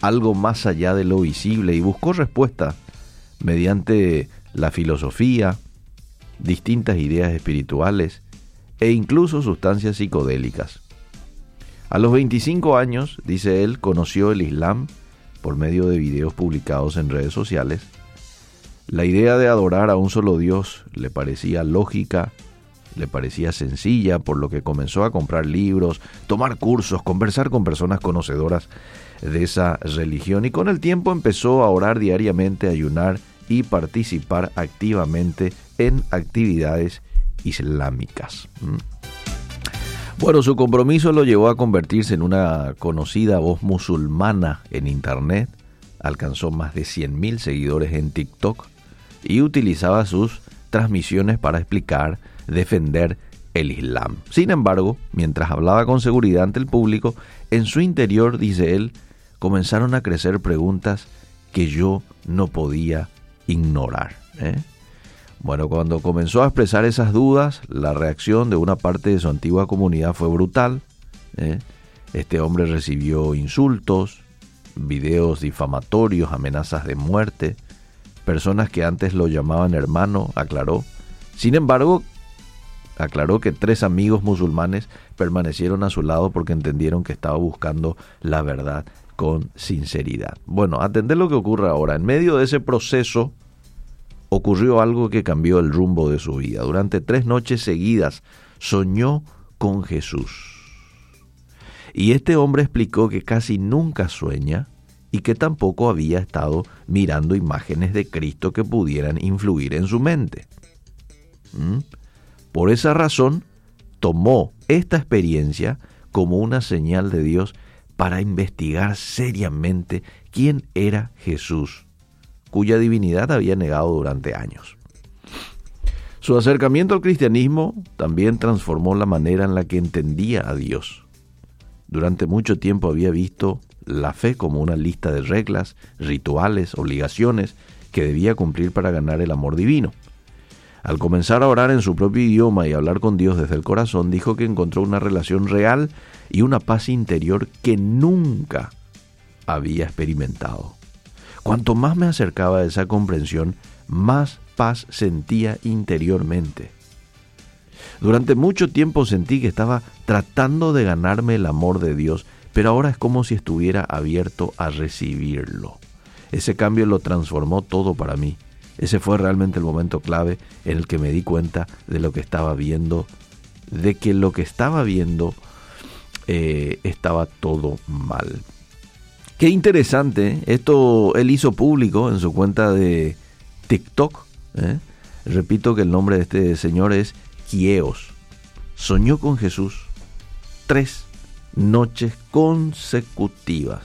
algo más allá de lo visible y buscó respuesta mediante la filosofía, distintas ideas espirituales e incluso sustancias psicodélicas. A los 25 años, dice él, conoció el Islam por medio de videos publicados en redes sociales. La idea de adorar a un solo Dios le parecía lógica, le parecía sencilla, por lo que comenzó a comprar libros, tomar cursos, conversar con personas conocedoras de esa religión y con el tiempo empezó a orar diariamente, ayunar y participar activamente en actividades islámicas. Bueno, su compromiso lo llevó a convertirse en una conocida voz musulmana en internet, alcanzó más de 100.000 seguidores en TikTok y utilizaba sus transmisiones para explicar, defender el Islam. Sin embargo, mientras hablaba con seguridad ante el público, en su interior, dice él, comenzaron a crecer preguntas que yo no podía ignorar. Bueno, cuando comenzó a expresar esas dudas, la reacción de una parte de su antigua comunidad fue brutal. Este hombre recibió insultos, videos difamatorios, amenazas de muerte. Personas que antes lo llamaban hermano, aclaró. Sin embargo, aclaró que 3 amigos musulmanes permanecieron a su lado porque entendieron que estaba buscando la verdad con sinceridad. Bueno, atender lo que ocurre ahora. En medio de ese proceso ocurrió algo que cambió el rumbo de su vida. Durante 3 noches seguidas soñó con Jesús. Y este hombre explicó que casi nunca sueña y que tampoco había estado mirando imágenes de Cristo que pudieran influir en su mente. Por esa razón, tomó esta experiencia como una señal de Dios para investigar seriamente quién era Jesús, cuya divinidad había negado durante años. Su acercamiento al cristianismo también transformó la manera en la que entendía a Dios. Durante mucho tiempo había visto la fe como una lista de reglas, rituales, obligaciones que debía cumplir para ganar el amor divino. Al comenzar a orar en su propio idioma y hablar con Dios desde el corazón, dijo que encontró una relación real y una paz interior que nunca había experimentado. Cuanto más me acercaba a esa comprensión, más paz sentía interiormente. Durante mucho tiempo sentí que estaba tratando de ganarme el amor de Dios, pero ahora es como si estuviera abierto a recibirlo. Ese cambio lo transformó todo para mí. Ese fue realmente el momento clave en el que me di cuenta de lo que estaba viendo, de que lo que estaba viendo estaba todo mal. Qué interesante, esto él hizo público en su cuenta de TikTok. Repito que el nombre de este señor es Quieos. Soñó con Jesús 3 noches consecutivas.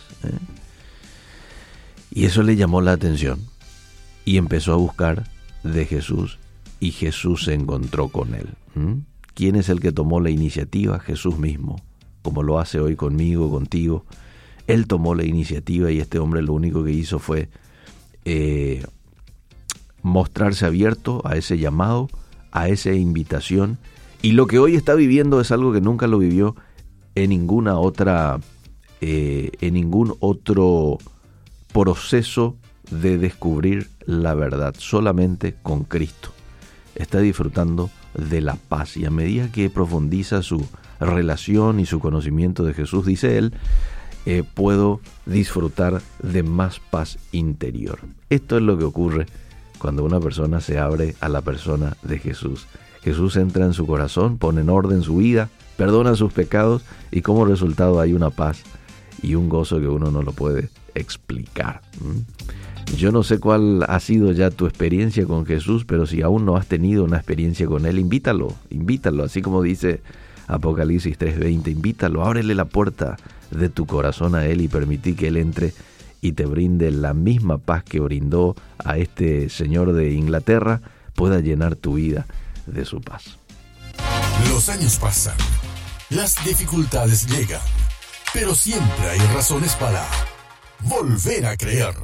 Y eso le llamó la atención. Y empezó a buscar de Jesús y Jesús se encontró con él. ¿Quién es el que tomó la iniciativa? Jesús mismo, como lo hace hoy conmigo, contigo. Él tomó la iniciativa y este hombre lo único que hizo fue mostrarse abierto a ese llamado, a esa invitación. Y lo que hoy está viviendo es algo que nunca lo vivió en ninguna otra, en ningún otro proceso de descubrir la verdad, solamente con Cristo. Está disfrutando de la paz y a medida que profundiza su relación y su conocimiento de Jesús, dice él, puedo disfrutar de más paz interior. Esto es lo que ocurre cuando una persona se abre a la persona de Jesús. Jesús entra en su corazón, pone en orden su vida, perdona sus pecados y como resultado hay una paz y un gozo que uno no lo puede explicar. Yo no sé cuál ha sido ya tu experiencia con Jesús, pero si aún no has tenido una experiencia con Él, invítalo, así como dice Apocalipsis 3:20, invítalo, ábrele la puerta de tu corazón a Él y permití que Él entre y te brinde la misma paz que brindó a este señor de Inglaterra, pueda llenar tu vida de su paz. Los años pasan, las dificultades llegan, pero siempre hay razones para volver a creer.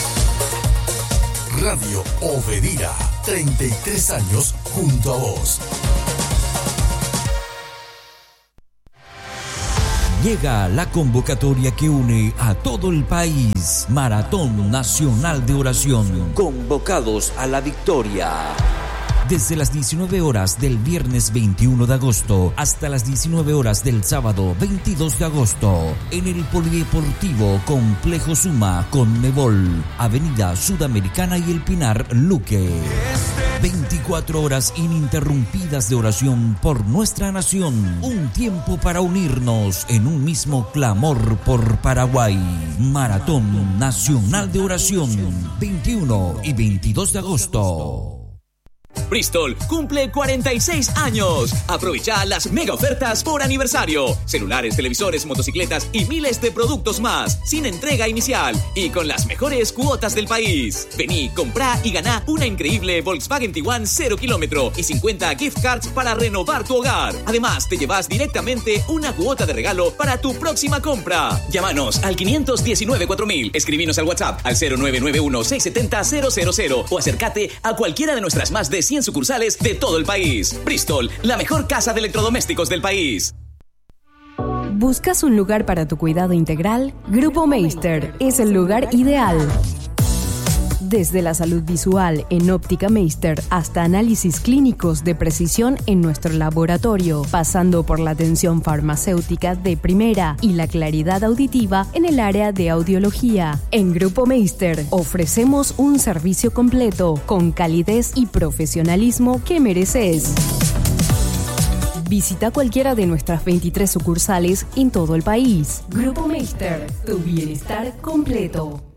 Radio Obedira, 33 años junto a vos. Llega la convocatoria que une a todo el país. Maratón Nacional de Oración. Convocados a la victoria. Desde las 19 horas del viernes 21 de agosto hasta las 19 horas del sábado 22 de agosto en el Polideportivo Complejo Suma Conmebol, Avenida Sudamericana y El Pinar, Luque. 24 horas ininterrumpidas de oración por nuestra nación. Un tiempo para unirnos en un mismo clamor por Paraguay. Maratón Nacional de Oración, 21 y 22 de agosto. Bristol cumple 46 años. Aprovecha las mega ofertas por aniversario. Celulares, televisores, motocicletas y miles de productos más. Sin entrega inicial y con las mejores cuotas del país. Vení, comprá y ganá una increíble Volkswagen Tiguan 0 kilómetro y 50 gift cards para renovar tu hogar. Además, te llevas directamente una cuota de regalo para tu próxima compra. Llámanos al 519-4000. Escribinos al WhatsApp al 0991-670-000 o acércate a cualquiera de nuestras más de 100 sucursales de todo el país. Bristol, la mejor casa de electrodomésticos del país. ¿Buscas un lugar para tu cuidado integral? Grupo Meister es el lugar ideal. Desde la salud visual en Óptica Meister hasta análisis clínicos de precisión en nuestro laboratorio, pasando por la atención farmacéutica de primera y la claridad auditiva en el área de audiología. En Grupo Meister ofrecemos un servicio completo con calidez y profesionalismo que mereces. Visita cualquiera de nuestras 23 sucursales en todo el país. Grupo Meister, tu bienestar completo.